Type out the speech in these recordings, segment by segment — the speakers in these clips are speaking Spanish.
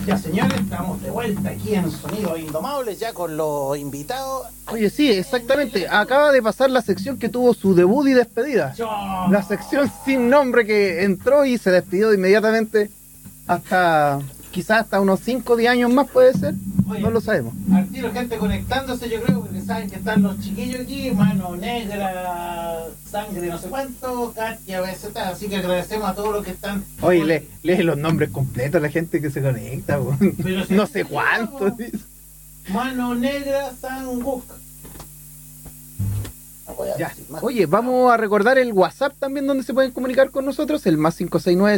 Ya, señores, estamos de vuelta aquí en Sonidos Indomables, ya con los invitados. Oye, sí, exactamente. Acaba de pasar la sección que tuvo su debut y despedida. La sección sin nombre que entró y se despidió inmediatamente quizás hasta unos 5 o 10 años más puede ser. Oye, no lo sabemos. Al tiro, gente conectándose, yo creo, porque saben que están los chiquillos aquí, Mano Negra, Sangre no sé cuánto, Katia BZ, así que agradecemos a todos los que están. Oye, lee los nombres completos a la gente que se conecta, no sé cuántos. Mano Negra, Sanguk. Ya. Oye, vamos a recordar el WhatsApp también donde se pueden comunicar con nosotros, el más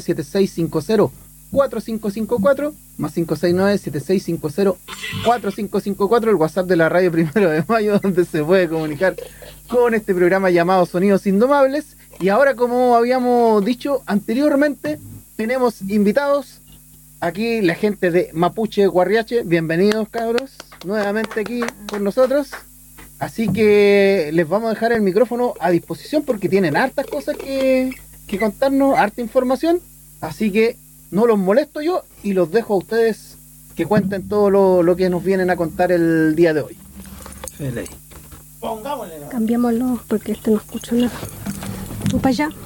569-7650-4554, más 569-7650-4554, el WhatsApp de la radio Primero de Mayo, donde se puede comunicar con este programa llamado Sonidos Indomables. Y ahora, como habíamos dicho anteriormente, tenemos invitados aquí, la gente de Mapuche Guarriache. Bienvenidos, cabros, nuevamente aquí con nosotros. Así que les vamos a dejar el micrófono a disposición porque tienen hartas cosas que contarnos, harta información. Así que no los molesto yo y los dejo a ustedes que cuenten todo lo que nos vienen a contar el día de hoy. Feliz. Pongámosle. Cambiémoslo porque este no escucha nada. Tú para allá.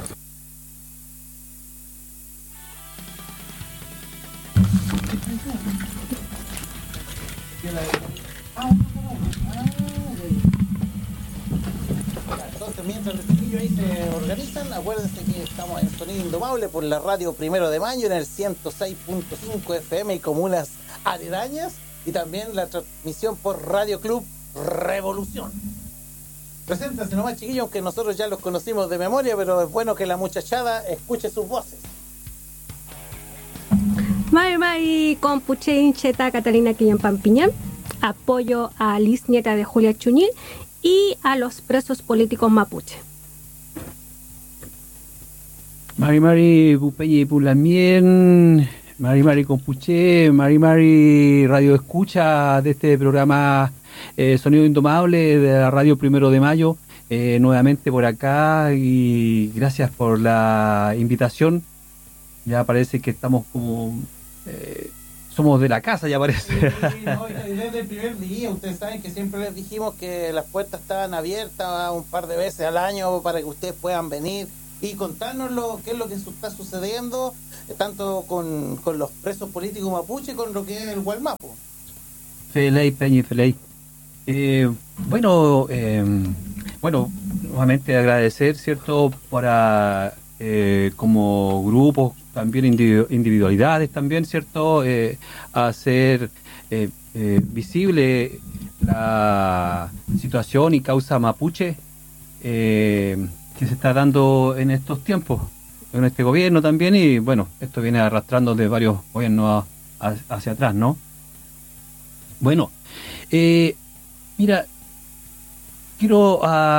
Entonces, mientras los chiquillos ahí se organizan, acuérdense que estamos en Sonido Indomable por la radio Primero de Mayo en el 106.5 FM y comunas aledañas, y también la transmisión por Radio Club Revolución. Preséntense nomás, chiquillos, aunque nosotros ya los conocimos de memoria, pero es bueno que la muchachada escuche sus voces. Mai Compuche Incheta Catalina Quillán Pampiñán. Apoyo a Liz, nieta de Julia Chuñil, y a los presos políticos mapuche. Mari Pupeñi Pulamien, Mari Compuche, Mari Radio Escucha de este programa Sonido Indomable de la radio Primero de Mayo, nuevamente por acá, y gracias por la invitación. Ya parece que estamos como somos de la casa, ya parece. Sí, no, desde el primer día, ustedes saben que siempre les dijimos que las puertas estaban abiertas un par de veces al año para que ustedes puedan venir y contarnos qué es lo que está sucediendo, tanto con los presos políticos mapuche, con lo que es el Gualmapo. Feliz, Peñi, feliz. Bueno, nuevamente agradecer, ¿cierto?, para como grupos, también individualidades también, ¿cierto?, hacer visible la situación y causa mapuche que se está dando en estos tiempos, en este gobierno también, y bueno, esto viene arrastrando de varios gobiernos hacia atrás, ¿no? Bueno, mira, quiero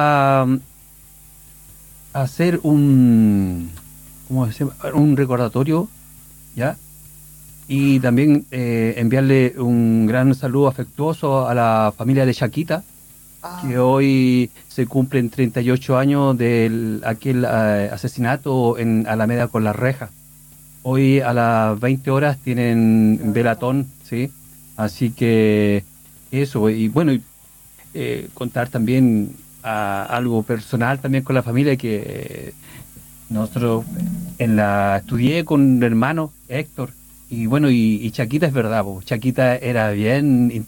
hacer un recordatorio, ¿ya? Y también enviarle un gran saludo afectuoso a la familia de Chaquita, que hoy se cumplen 38 años de aquel asesinato en Alameda con las Rejas. Hoy a las 20 horas tienen velatón, ¿sí? Así que eso, y bueno, contar también algo personal también con la familia, que nosotros estudié con un hermano, Héctor, y bueno, y Chaquita es verdad, Chaquita era bien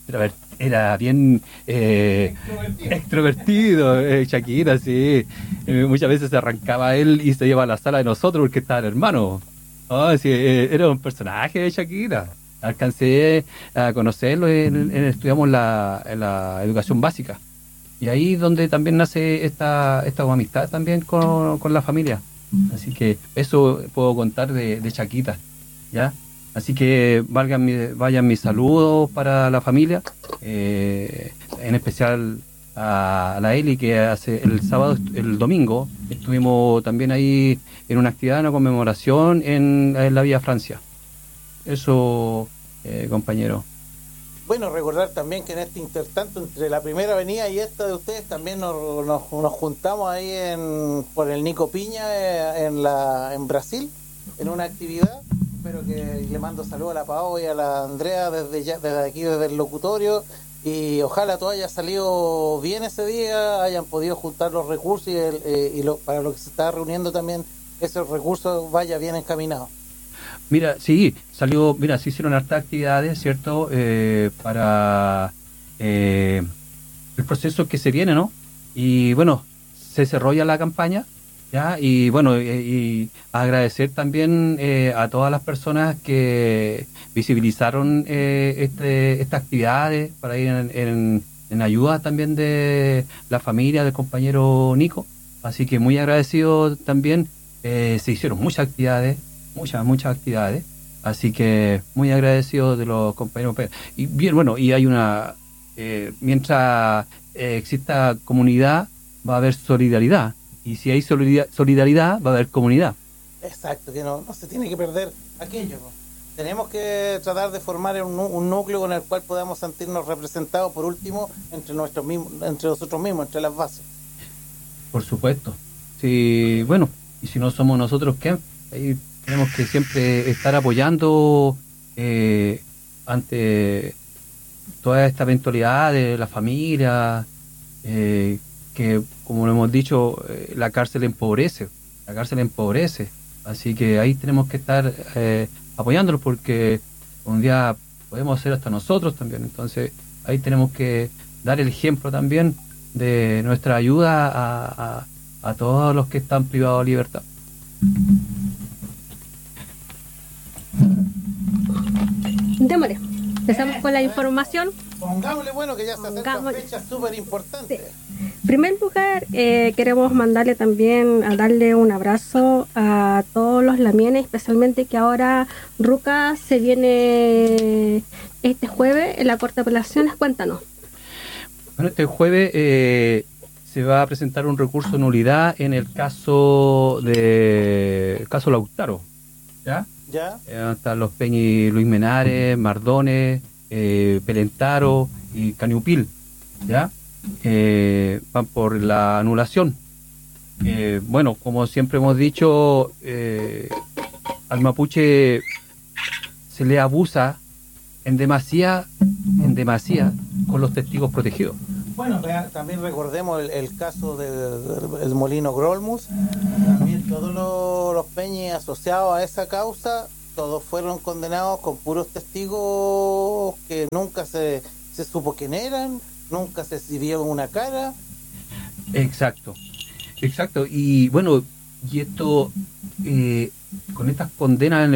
extrovertido, Chaquita, sí. Muchas veces se arrancaba él y se llevaba a la sala de nosotros porque estaba el hermano. Sí, era un personaje de Chaquita. Alcancé a conocerlo, estudiamos en la educación básica. Y ahí donde también nace esta amistad también con la familia. Así que eso puedo contar de Chaquita, ¿ya? Así que vayan mis saludos para la familia, en especial a la Eli, que hace el domingo estuvimos también ahí en una actividad, una conmemoración en la Vía Francia. Eso, compañero. Bueno, recordar también que en este intertanto entre la Primera Avenida y esta de ustedes también nos juntamos ahí por el Nico Piña en Brasil, en una actividad espero que le mando saludos a la Pao y a la Andrea desde aquí, desde el locutorio, y ojalá todo haya salido bien ese día, hayan podido juntar los recursos para lo que se está reuniendo también, esos recursos vaya bien encaminados. Mira, sí, se hicieron hartas actividades, ¿cierto? Para el proceso que se viene, ¿no? Y bueno, se cerró ya la campaña, ¿ya? Y bueno, y agradecer también a todas las personas que visibilizaron estas actividades para ir en ayuda también de la familia del compañero Nico. Así que muy agradecido también. Se hicieron muchas actividades, muchas actividades. Así que muy agradecido de los compañeros. Y bien, bueno, y hay mientras exista comunidad, va a haber solidaridad. Y si hay solidaridad, va a haber comunidad. Exacto, que no se tiene que perder aquello, ¿no? Tenemos que tratar de formar un núcleo con el cual podamos sentirnos representados, por último, entre nosotros mismos, entre las bases. Por supuesto. Sí, bueno, y si no somos nosotros, ¿qué? Ahí tenemos que siempre estar apoyando ante toda esta eventualidad de la familia, que como lo hemos dicho, la cárcel empobrece, así que ahí tenemos que estar apoyándolos, porque un día podemos ser hasta nosotros también, entonces ahí tenemos que dar el ejemplo también de nuestra ayuda a todos los que están privados de libertad. Démosle. Empezamos con la información. Pongámosle, bueno, que ya se acercan fechas súper importantes. Sí. En primer lugar, queremos mandarle también a darle un abrazo a todos los lamienes, especialmente que ahora Ruca se viene este jueves en la Corte de Apelaciones. Cuéntanos. Bueno, este jueves se va a presentar un recurso de nulidad en el caso Lautaro, ¿ya? ¿Ya? Están los Peñi Luis Menares, Mardones, Pelentaro y Caniupil, ¿ya? Van por la anulación. Bueno, como siempre hemos dicho, al mapuche se le abusa en demasía con los testigos protegidos. Bueno, también recordemos el caso del molino Grolmus. También todos los peñis asociados a esa causa, todos fueron condenados con puros testigos que nunca se supo quién eran, nunca se vio una cara. Exacto. Y bueno, y esto con estas condenas en